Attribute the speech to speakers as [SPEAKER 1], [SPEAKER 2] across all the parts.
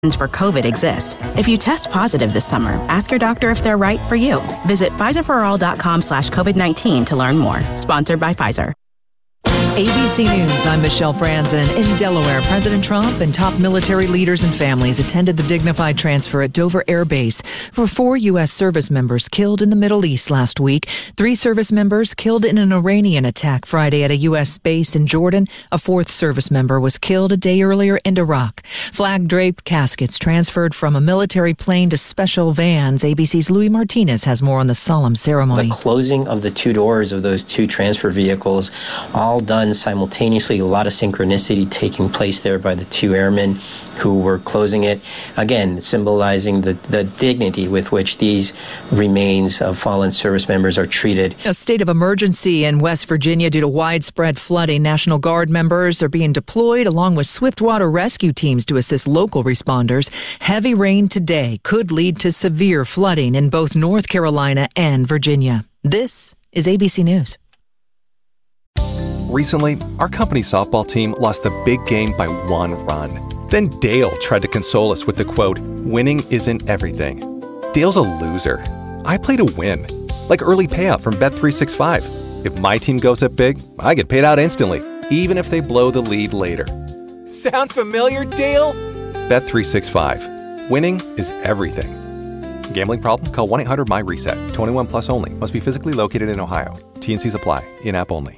[SPEAKER 1] for COVID exist. If you test positive this summer, ask your doctor if they're right for you. Visit PfizerForAll.com/COVID-19 to learn more. Sponsored by Pfizer.
[SPEAKER 2] ABC News, I'm Michelle Franzen. In Delaware, President Trump and top military leaders and families attended the dignified transfer at Dover Air Base for 4 U.S. service members killed in the Middle East last week. 3 service members killed in an Iranian attack Friday at a U.S. base in Jordan. A 4th service member was killed a day earlier in Iraq. Flag-draped caskets transferred from a military plane to special vans. ABC's Louis Martinez has more on the solemn ceremony.
[SPEAKER 3] The closing of the 2 doors of those 2 transfer vehicles, all done simultaneously, a lot of synchronicity taking place there by the 2 airmen who were closing it, again symbolizing the dignity with which these remains of fallen service members are treated.
[SPEAKER 2] A state of emergency in West Virginia due to widespread flooding. National Guard members are being deployed along with swiftwater rescue teams to assist local responders. Heavy rain today could lead to severe flooding in both North Carolina and Virginia. This is ABC News.
[SPEAKER 4] Recently, our company softball team lost the big game by 1 run. Then Dale tried to console us with the quote, "Winning isn't everything." Dale's a loser. I play to win, like early payout from Bet365. If my team goes up big, I get paid out instantly, even if they blow the lead later. Sound familiar, Dale? Bet365. Winning is everything. Gambling problem? Call 1-800-MY-RESET. 21 plus only. Must be physically located in Ohio. T&Cs apply. In-app only.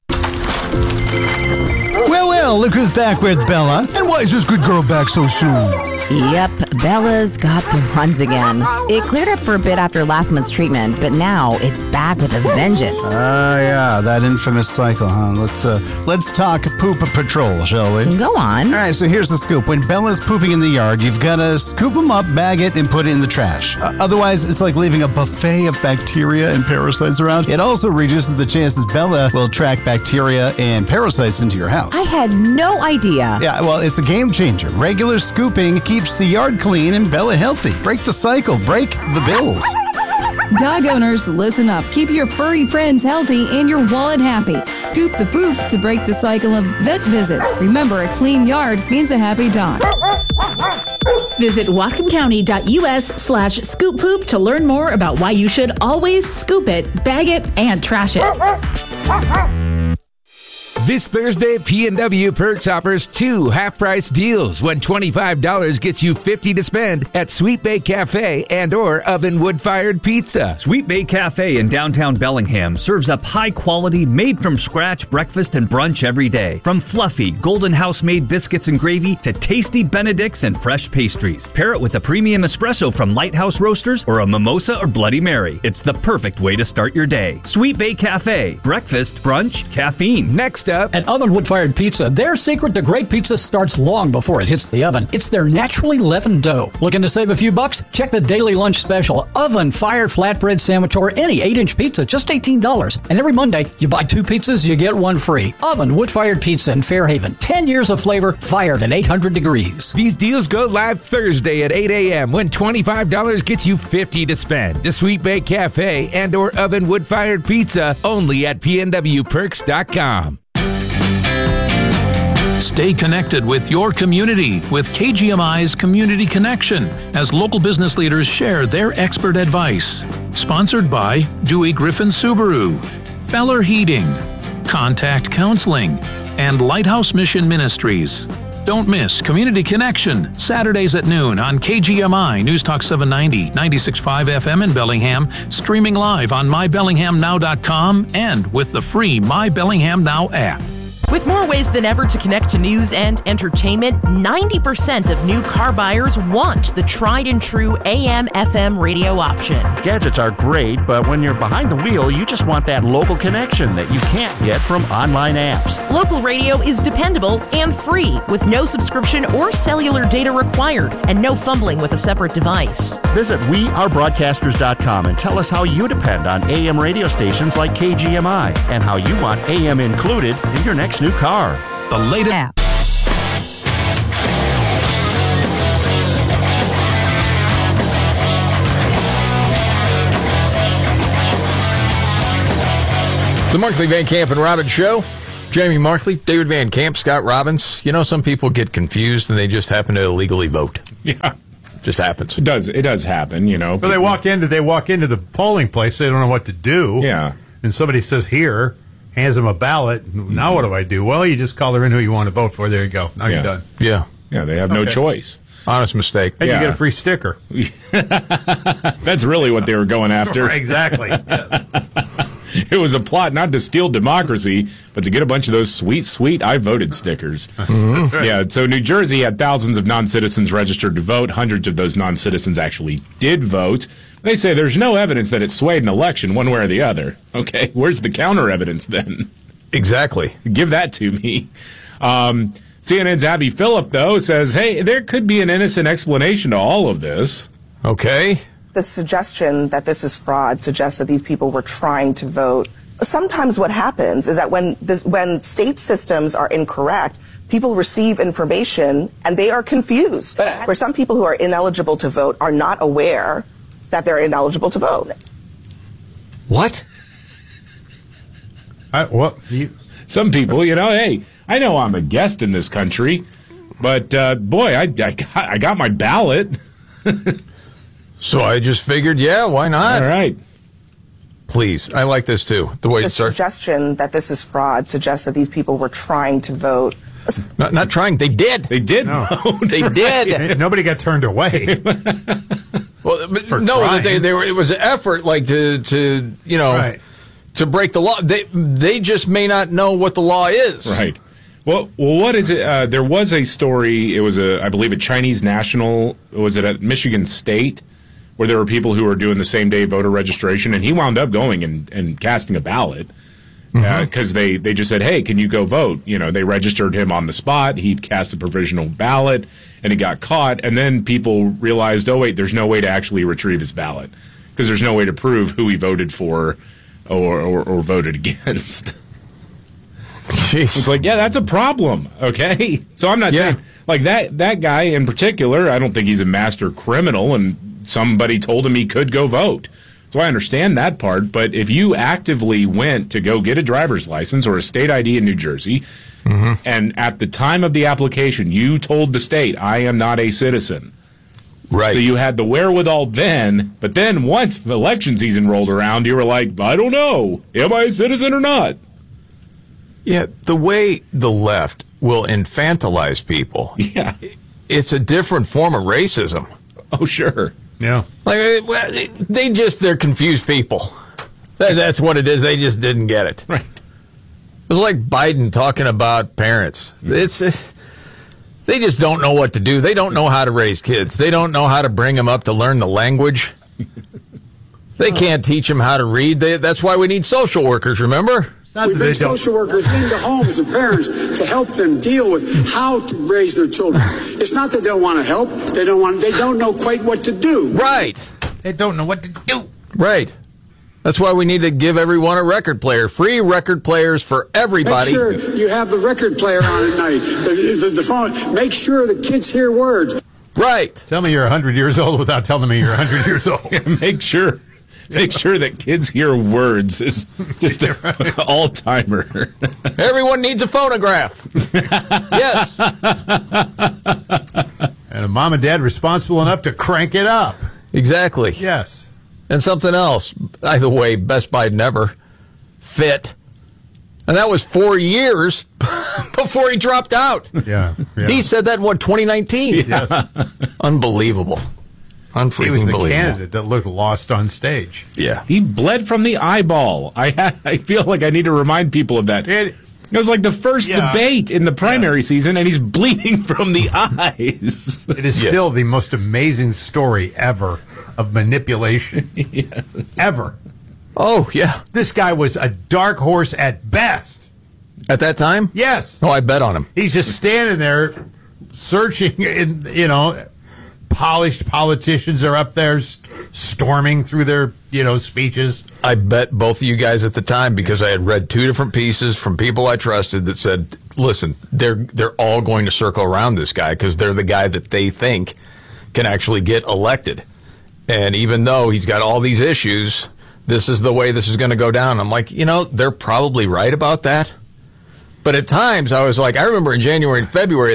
[SPEAKER 5] Well, look who's back with Bella. And why is this good girl back so soon?
[SPEAKER 6] Yep, Bella's got the runs again. It cleared up for a bit after last month's treatment, but now it's back with a vengeance.
[SPEAKER 5] Yeah, that infamous cycle, huh? Let's talk poop patrol, shall we?
[SPEAKER 6] Go on.
[SPEAKER 5] All right, so here's the scoop. When Bella's pooping in the yard, you've got to scoop them up, bag it, and put it in the trash. Otherwise, it's like leaving a buffet of bacteria and parasites around. It also reduces the chances Bella will track bacteria and parasites into your house.
[SPEAKER 6] I had no idea.
[SPEAKER 5] Yeah, well, it's a game changer. Regular scooping keeps the yard clean and Bella healthy. Break the cycle. Break the bills.
[SPEAKER 7] Dog owners, listen up. Keep your furry friends healthy and your wallet happy. Scoop the poop to break the cycle of vet visits. Remember, a clean yard means a happy dog.
[SPEAKER 8] Visit whatcomcounty.us/scoop poop to learn more about why you should always scoop it, bag it, and trash it.
[SPEAKER 9] This Thursday, P&W Perks offers 2 half-price deals when $25 gets you $50 to spend at Sweet Bay Cafe and or Oven Wood-Fired Pizza.
[SPEAKER 10] Sweet Bay Cafe in downtown Bellingham serves up high-quality, made-from-scratch breakfast and brunch every day. From fluffy, Golden House-made biscuits and gravy to tasty Benedicts and fresh pastries. Pair it with a premium espresso from Lighthouse Roasters or a mimosa or Bloody Mary. It's the perfect way to start your day. Sweet Bay Cafe. Breakfast, brunch, caffeine.
[SPEAKER 9] Next up,
[SPEAKER 11] at Oven Wood-Fired Pizza, their secret to great pizza starts long before it hits the oven. It's their naturally leavened dough. Looking to save a few bucks? Check the daily lunch special. Oven-fired flatbread sandwich or any 8-inch pizza, just $18. And every Monday, you buy 2 pizzas, you get 1 free. Oven Wood-Fired Pizza in Fairhaven. 10 years of flavor, fired at 800 degrees.
[SPEAKER 9] These deals go live Thursday at 8 a.m. when $25 gets you $50 to spend. The Sweet Bay Cafe and or Oven Wood-Fired Pizza only at pnwperks.com.
[SPEAKER 12] Stay connected with your community with KGMI's Community Connection as local business leaders share their expert advice. Sponsored by Dewey Griffin Subaru, Feller Heating, Contact Counseling, and Lighthouse Mission Ministries. Don't miss Community Connection, Saturdays at noon on KGMI News Talk 790, 96.5 FM in Bellingham, streaming live on mybellinghamnow.com and with the free My Bellingham Now app.
[SPEAKER 13] With more ways than ever to connect to news and entertainment, 90% of new car buyers want the tried and true AM/FM radio option.
[SPEAKER 14] Gadgets are great, but when you're behind the wheel, you just want that local connection that you can't get from online apps.
[SPEAKER 13] Local radio is dependable and free, with no subscription or cellular data required, and no fumbling with a separate device.
[SPEAKER 14] Visit wearebroadcasters.com and tell us how you depend on AM radio stations like KGMI and how you want AM included in your next new car.
[SPEAKER 12] The latest app.
[SPEAKER 15] The Markley, Van Camp, and Robbins Show. Jamie Markley, David Van Camp, Scott Robbins. You know, some people get confused and they just happen to illegally vote. Yeah. Just happens.
[SPEAKER 16] It does happen, you know.
[SPEAKER 17] But they walk into the polling place, they don't know what to do.
[SPEAKER 16] Yeah.
[SPEAKER 17] And somebody says, here, hands them a ballot. Now what do I do? Well, you just color in who you want to vote for. There you go. Now you're done.
[SPEAKER 15] Yeah.
[SPEAKER 16] Yeah, they have no choice.
[SPEAKER 15] Honest mistake.
[SPEAKER 17] And you get a free sticker.
[SPEAKER 16] That's really what they were going after.
[SPEAKER 17] Exactly.
[SPEAKER 16] It was a plot not to steal democracy, but to get a bunch of those sweet I voted stickers.
[SPEAKER 17] That's right.
[SPEAKER 16] Yeah, so New Jersey had thousands of non-citizens registered to vote. Hundreds of those non-citizens actually did vote. They say there's no evidence that it swayed an election one way or the other. Okay, where's the counter evidence then?
[SPEAKER 15] Exactly.
[SPEAKER 16] Give that to me. CNN's Abby Phillip, though, says, hey, there could be an innocent explanation to all of this.
[SPEAKER 15] Okay.
[SPEAKER 18] The suggestion that this is fraud suggests that these people were trying to vote. Sometimes what happens is that when state systems are incorrect, people receive information and they are confused. Where some people who are ineligible to vote are not aware that they're ineligible to vote.
[SPEAKER 15] What?
[SPEAKER 16] Some people, you know, hey, I know I'm a guest in this country, but boy, I got my ballot.
[SPEAKER 15] So I just figured, yeah, why not?
[SPEAKER 16] All right.
[SPEAKER 15] Please. I like this, too. The way
[SPEAKER 18] The
[SPEAKER 15] it starts.
[SPEAKER 18] suggestion that this is fraud suggests that these people were trying to vote.
[SPEAKER 15] Not trying. They did.
[SPEAKER 16] They did.
[SPEAKER 17] No.
[SPEAKER 15] They did.
[SPEAKER 17] Nobody got turned away.
[SPEAKER 15] Well, but
[SPEAKER 17] For
[SPEAKER 15] no,
[SPEAKER 17] trying.
[SPEAKER 15] they were. It was an effort, like to you know,
[SPEAKER 17] Right.
[SPEAKER 15] to break the law. They just may not know what the law is.
[SPEAKER 16] Right. Well, what is it? There was a story. It was I believe, a Chinese national. Was it at Michigan State, where there were people who were doing the same day voter registration, and he wound up going and casting a ballot because they just said, hey, can you go vote? You know, they registered him on the spot. He cast a provisional ballot, and he got caught. And then people realized, oh, wait, there's no way to actually retrieve his ballot because there's no way to prove who he voted for or voted against.
[SPEAKER 15] Jeez.
[SPEAKER 16] It's like, yeah, that's a problem, okay? So I'm not saying, like, that guy in particular, I don't think he's a master criminal, and somebody told him he could go vote. So I understand that part, but if you actively went to go get a driver's license or a state ID in New Jersey, and at the time of the application, you told the state, I am not a citizen.
[SPEAKER 15] Right.
[SPEAKER 16] So you had the wherewithal then, but then once election season rolled around, you were like, I don't know, am I a citizen or not?
[SPEAKER 15] Yeah, the way the left will infantilize people, it's a different form of racism.
[SPEAKER 16] Oh, sure.
[SPEAKER 17] Yeah.
[SPEAKER 15] Like, they're confused people. That's what it is. They just didn't get it.
[SPEAKER 16] Right.
[SPEAKER 15] It was like Biden talking about parents. They just don't know what to do. They don't know how to raise kids. They don't know how to bring them up to learn the language. They can't teach them how to read. That's why we need social workers, remember?
[SPEAKER 19] We bring social workers into homes of parents to help them deal with how to raise their children. It's not that they don't want to help. They don't know quite what to do.
[SPEAKER 15] Right.
[SPEAKER 17] They don't know what to do.
[SPEAKER 15] Right. That's why we need to give everyone a record player. Free record players for everybody.
[SPEAKER 19] Make sure you have the record player on at night. The phone. Make sure the kids hear words.
[SPEAKER 15] Right.
[SPEAKER 17] Tell me you're 100 years old without telling me you're 100 years old.
[SPEAKER 16] Make sure that kids hear words is just an all-timer.
[SPEAKER 15] Everyone needs a phonograph. Yes.
[SPEAKER 17] And a mom and dad responsible enough to crank it up.
[SPEAKER 15] Exactly.
[SPEAKER 17] Yes.
[SPEAKER 15] And something else, by the way, best Biden ever, fit. And that was 4 years before he dropped out.
[SPEAKER 17] Yeah.
[SPEAKER 15] He said that in, 2019?
[SPEAKER 17] Yes.
[SPEAKER 15] Unbelievable.
[SPEAKER 17] He was the candidate that looked lost on stage.
[SPEAKER 15] Yeah.
[SPEAKER 16] He bled from the eyeball. I feel like I need to remind people of that. It was like the first debate in the primary season, and he's bleeding from the eyes.
[SPEAKER 17] It is still the most amazing story ever of manipulation. Ever.
[SPEAKER 15] Oh, yeah.
[SPEAKER 17] This guy was a dark horse at best.
[SPEAKER 15] At that time?
[SPEAKER 17] Yes.
[SPEAKER 15] Oh, I bet on him.
[SPEAKER 17] He's just standing there searching, polished politicians are up there storming through their, speeches.
[SPEAKER 15] I bet both of you guys at the time, because I had read 2 different pieces from people I trusted that said, listen, they're all going to circle around this guy because they're the guy that they think can actually get elected. And even though he's got all these issues, this is the way this is going to go down. I'm like, they're probably right about that. But at times I was like, I remember in January and February that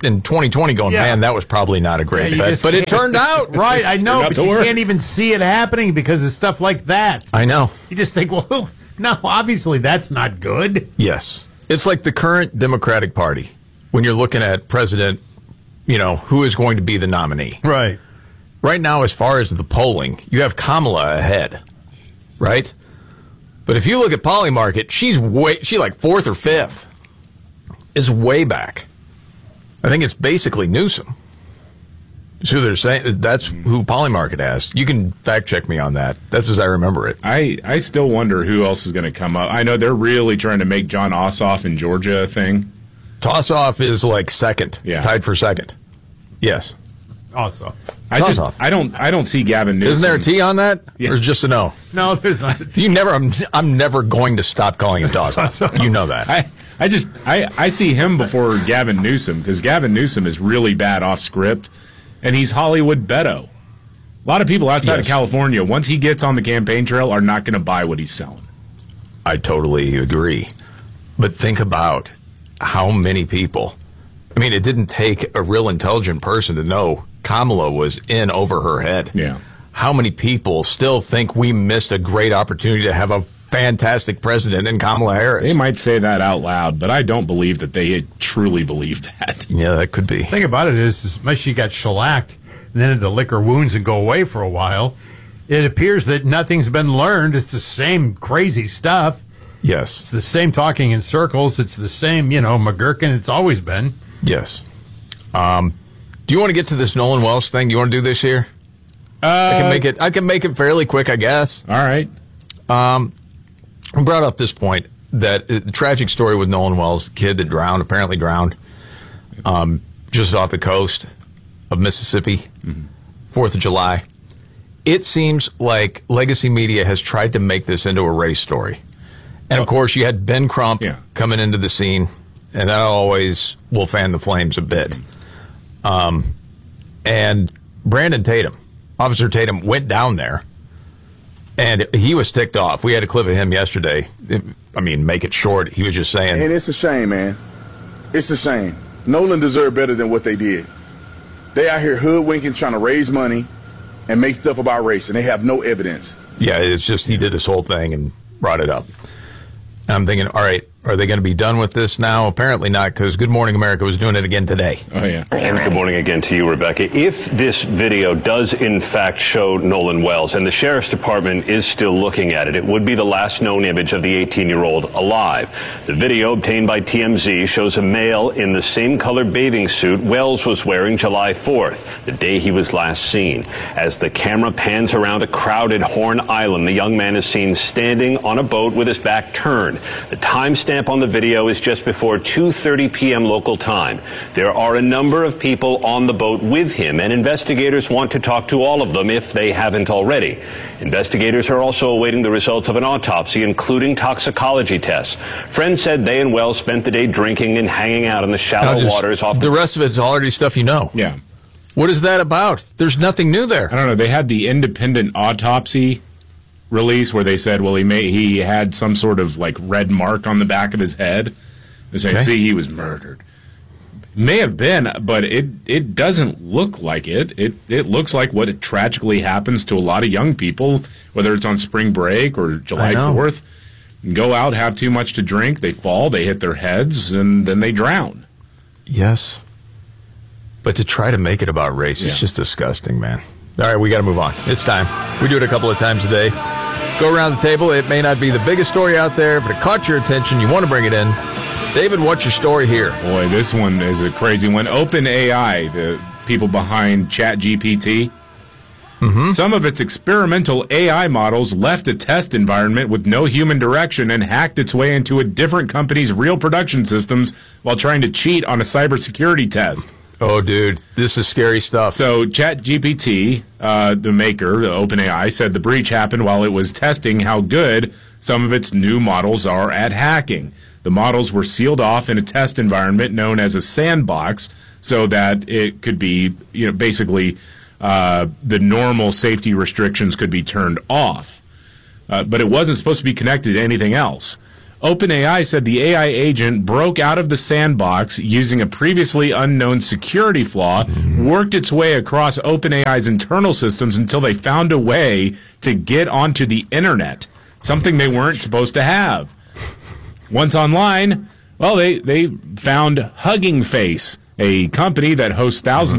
[SPEAKER 15] in 2020 going, man, that was probably not a great bet. But it turned out.
[SPEAKER 17] Right, I know, but you can't even see it happening because of stuff like that.
[SPEAKER 15] I know.
[SPEAKER 17] You just think, well, no, obviously that's not good.
[SPEAKER 15] Yes. It's like the current Democratic Party when you're looking at president, who is going to be the nominee.
[SPEAKER 17] Right.
[SPEAKER 15] Right now, as far as the polling, you have Kamala ahead, right? But if you look at Polymarket, she's like fourth or fifth. Is way back. I think it's basically Newsom. So they're saying that's who Polymarket has. You can fact check me on that. That's as I remember it.
[SPEAKER 16] I still wonder who else is going to come up. I know they're really trying to make John Ossoff in Georgia a thing.
[SPEAKER 15] Ossoff is like second, tied for second. Yes,
[SPEAKER 17] Ossoff.
[SPEAKER 16] I don't see Gavin Newsom.
[SPEAKER 15] Isn't there a T on that, or just a no?
[SPEAKER 17] No, there's not.
[SPEAKER 15] I'm never going to stop calling him Ossoff. You know that.
[SPEAKER 16] I see him before Gavin Newsom because Gavin Newsom is really bad off script, and he's Hollywood Beto. A lot of people outside of California, once he gets on the campaign trail, are not going to buy what he's selling.
[SPEAKER 15] I totally agree. But think about how many people. I mean, it didn't take a real intelligent person to know Kamala was in over her head.
[SPEAKER 16] Yeah.
[SPEAKER 15] How many people still think we missed a great opportunity to have a fantastic president in Kamala Harris?
[SPEAKER 16] They might say that out loud, but I don't believe that they truly believe that.
[SPEAKER 15] Yeah, that could be.
[SPEAKER 17] The thing about it is, as much as she got shellacked and then to lick her wounds and go away for a while, it appears that nothing's been learned. It's the same crazy stuff.
[SPEAKER 15] Yes.
[SPEAKER 17] It's the same talking in circles. It's the same, McGurkin. It's always been.
[SPEAKER 15] Yes. Do you want to get to this Nolan Wells thing? Do you want to do this here? I can make it fairly quick, I guess.
[SPEAKER 16] All right.
[SPEAKER 15] I brought up this point that the tragic story with Nolan Wells, the kid that apparently drowned, just off the coast of Mississippi, 4th of July. It seems like legacy media has tried to make this into a race story. And, of course, you had Ben Crump coming into the scene, and that always will fan the flames a bit. And Brandon Tatum, Officer Tatum, went down there, and he was ticked off. We had a clip of him yesterday. Make it short. He was just saying.
[SPEAKER 20] And it's a shame, man. It's a shame. Nolan deserved better than what they did. They out here hoodwinking, trying to raise money and make stuff about race, and they have no evidence.
[SPEAKER 15] Yeah, it's just he did this whole thing and brought it up. I'm thinking, all right, are they going to be done with this now? Apparently not, because Good Morning America was doing it again today.
[SPEAKER 16] Oh, yeah.
[SPEAKER 21] And good morning again to you, Rebecca. If this video does, in fact, show Nolan Wells, and the Sheriff's Department is still looking at it, it would be the last known image of the 18-year-old alive. The video obtained by TMZ shows a male in the same color bathing suit Wells was wearing July 4th, the day he was last seen. As the camera pans around a crowded Horn Island, the young man is seen standing on a boat with his back turned. The timestamp on the video is just before 2:30 p.m. local time. There are a number of people on the boat with him, and investigators want to talk to all of them if they haven't already. Investigators are also awaiting the results of an autopsy, including toxicology tests. Friends said they and Wells spent the day drinking and hanging out in the shallow waters off
[SPEAKER 15] the rest of it's already stuff you know.
[SPEAKER 16] Yeah.
[SPEAKER 15] What is that about? There's nothing new there.
[SPEAKER 16] I don't know. They had the independent autopsy release where they said, well, he had some sort of like red mark on the back of his head. They're saying, see, he was murdered. May have been, but it doesn't look like it. It looks like what tragically happens to a lot of young people, whether it's on spring break or July 4th. Go out, have too much to drink, they fall, they hit their heads, and then they drown.
[SPEAKER 15] Yes. But to try to make it about race is just disgusting, man. All right, we got to move on. It's time. We do it a couple of times a day. Go around the table. It may not be the biggest story out there, but it caught your attention. You want to bring it in. David, what's your story here?
[SPEAKER 16] Boy, this one is a crazy one. OpenAI, the people behind ChatGPT, some of its experimental AI models left a test environment with no human direction and hacked its way into a different company's real production systems while trying to cheat on a cybersecurity test.
[SPEAKER 15] Oh, dude, this is scary stuff.
[SPEAKER 16] So ChatGPT, the maker, the OpenAI, said the breach happened while it was testing how good some of its new models are at hacking. The models were sealed off in a test environment known as a sandbox so that it could be, basically the normal safety restrictions could be turned off. But it wasn't supposed to be connected to anything else. OpenAI said the AI agent broke out of the sandbox using a previously unknown security flaw, worked its way across OpenAI's internal systems until they found a way to get onto the internet, something they weren't supposed to have. Once online, well, they found Hugging Face, a company that hosts thousands